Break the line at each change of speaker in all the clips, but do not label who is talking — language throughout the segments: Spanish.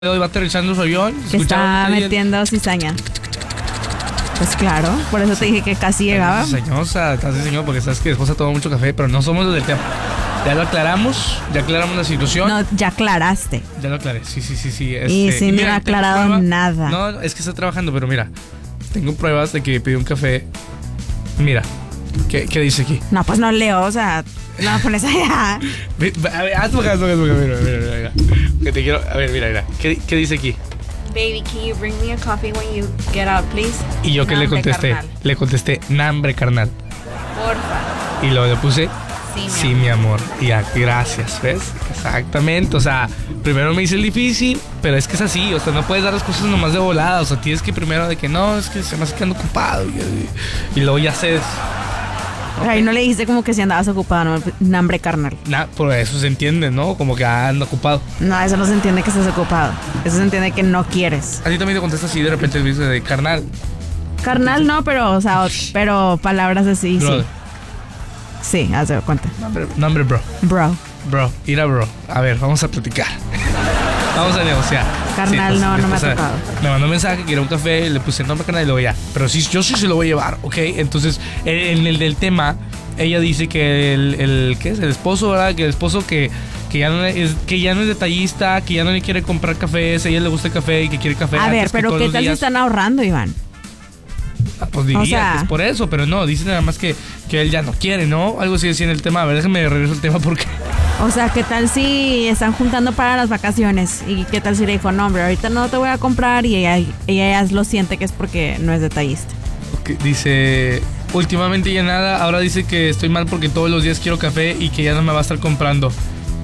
Hoy va aterrizando su avión.
Que está metiendo cizaña. Pues claro, por eso te dije que casi llegaba.
Estás diseñosa porque sabes que mi esposa toma mucho café, pero no somos los del tema. Ya lo aclaramos, la situación.
No, ya aclaraste.
Ya lo aclaré, sí.
Y sin no ha aclarado nada.
No, es que está trabajando, pero mira, tengo pruebas de que pidió un café. Mira, ¿qué dice aquí?
No, pues no leo, o sea, no pones allá.
A ver, hazme caso, mira. Que te quiero, a ver, mira. ¿Qué dice aquí?
Baby, can you bring me a coffee when you get out, please?
Y yo que le contesté, nambre carnal.
Porfa.
Y luego le puse,
Sí,
mi amor. Y ya, gracias, ¿ves? Exactamente, o sea, primero me hice el difícil, pero es que es así, o sea, no puedes dar las cosas nomás de volada, o sea, tienes que primero de que no, es que se me hace quedando ocupado, y luego ya cedes.
Ahí no le dijiste como que si andabas ocupado, no, hambre carnal.
Por eso se entiende, ¿no? Como que anda ocupado.
No, eso no se entiende que estés ocupado. Eso se entiende que no quieres.
A ti también te contestas así, de repente el dice de carnal.
Carnal no, pero, o sea, pero palabras así,
Brother.
Sí. Sí, haz de cuenta.
Nombre, bro.
Bro.
Bro. A ver, vamos a platicar. Vamos a negociar.
Carnal,
sí,
no me ha tocado.
Me mandó un mensaje que era un café, le puse nombre carnal y luego ya. Pero sí, yo sí se lo voy a llevar, ¿ok? Entonces, en el del tema, ella dice que ¿qué es? El esposo, ¿verdad? Que el esposo que ya no es detallista, que ya no le quiere comprar cafés, a ella le gusta el café y que quiere café.
A ver, pero ¿qué tal si están ahorrando, Iván?
Pues diría que es por eso, pero no, dice nada más que él ya no quiere, ¿no? Algo así decía en el tema. A ver, déjame regreso al tema porque...
O sea, ¿qué tal si están juntando para las vacaciones? ¿Y qué tal si le dijo, no, hombre, ahorita no te voy a comprar? Y ella ya lo siente que es porque no es detallista.
Okay, dice, últimamente ya nada, ahora dice que estoy mal porque todos los días quiero café y que ya no me va a estar comprando.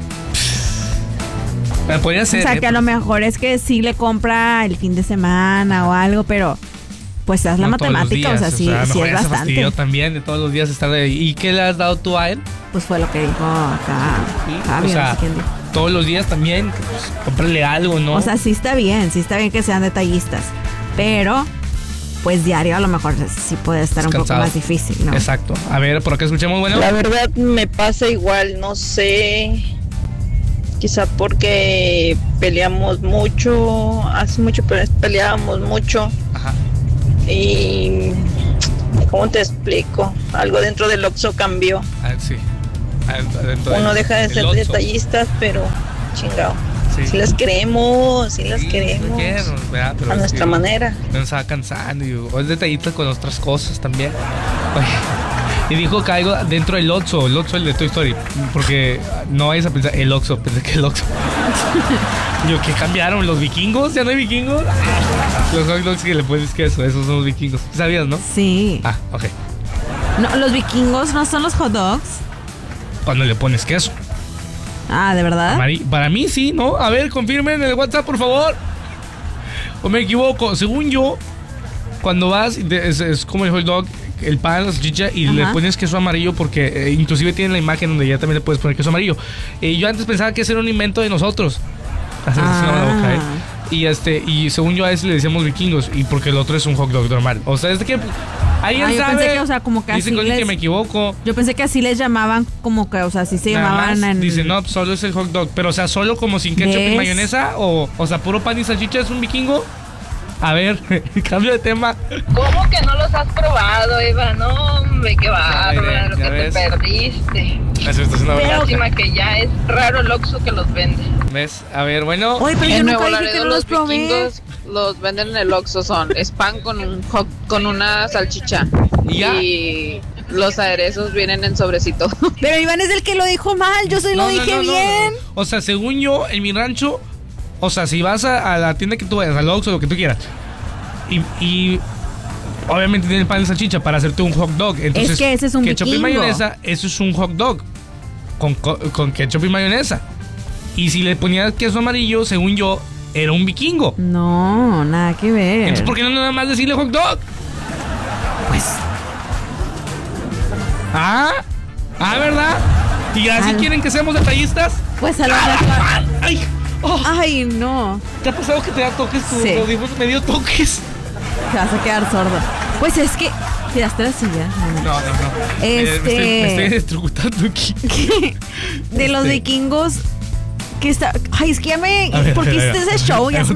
Podría ser,
o sea, que a lo mejor es que sí le compra el fin de semana o algo, pero... Pues haz la matemática, o sea, sí es bastante.
Yo también de todos los días estar de ahí. ¿Y qué le has dado tú a él?
Pues fue lo que dijo acá.
Sí, o sea, no sé quién dijo. Todos los días también, pues, cómprale algo, ¿no?
O sea, sí está bien que sean detallistas. Pero, pues diario a lo mejor sí puede estar un poco más difícil, ¿no?
Exacto. A ver, por acá escuchemos, bueno.
La verdad me pasa igual, no sé. Quizá porque peleamos mucho. Hace mucho peleábamos mucho.
Ajá.
Y ¿cómo te explico? Algo dentro del Oxxo cambió.
Sí.
Uno deja de ser detallistas, pero chingado. Sí las queremos, a nuestra manera.
Nos va cansando o es detallista con otras cosas también. Y dijo que algo dentro del Oxxo, el de Toy Story, porque no vayas a pensar el Oxxo, pensé que el Oxxo. Yo, ¿qué cambiaron? ¿Los vikingos? ¿Ya no hay vikingos? Los hot dogs que le pones queso, esos son los vikingos. ¿Sabías, no?
Sí.
Ok.
No, los vikingos no son los hot dogs.
Cuando le pones queso.
Ah, ¿de verdad?
Para mí sí, ¿no? A ver, confirmen en el WhatsApp, por favor. O me equivoco. Según yo, cuando vas, es como el hot dog, el pan, la salchicha y le pones queso amarillo porque inclusive tienen la imagen donde ya también le puedes poner queso amarillo. Yo antes pensaba que ese era un invento de nosotros. Hacerse así en la boca, y según yo a ese le decíamos vikingos y porque el otro es un hot dog normal. O sea, es que alguien sabe.
Pensé que, o sea, como que
dicen que me equivoco.
Yo pensé que así les llamaban, como que, o sea, así se llamaban en...
Dicen, no, solo es el hot dog. Pero, o sea, solo como sin ketchup y mayonesa o sea, puro pan y salchicha es un vikingo. A ver, cambio de tema.
¿Cómo que no los has probado, Eva? No, hombre, qué bárbaro, lo que te perdiste. Lástima que ya es raro el Oxxo que los vende.
¿Ves? A ver, bueno.
Oye, pero yo nunca dije que no los probé.
Vikingos los venden en el Oxxo, es pan con una salchicha. Y los aderezos vienen en sobrecito.
Pero Iván es el que lo dijo mal, yo lo dije bien.
No. O sea, según yo, en mi rancho, o sea, si vas a la tienda que tú vayas, al Oxxo, lo que tú quieras, y obviamente tiene pan de salchicha para hacerte un hot dog. Entonces,
es que ese es un
ketchup
vikingo.
Y mayonesa, eso es un hot dog con ketchup y mayonesa. Y si le ponías queso amarillo, según yo, era un vikingo.
No, nada que ver.
Entonces, ¿por qué no nada más decirle hot dog?
Pues...
¿verdad? ¿Y así quieren que seamos detallistas?
Pues a lo mejor...
Oh.
Ay, no.
¿Te ha pasado que te da toques tu audífono? Me dio toques.
Te vas a quedar sordo. Pues es que... ¿Tiraste la silla?
No. Me estoy electrocutando aquí.
De los vikingos... Que está. Ay, es que ya me.
A ver,
¿Por qué
a ver,
hiciste
a ver.
ese show? Ya se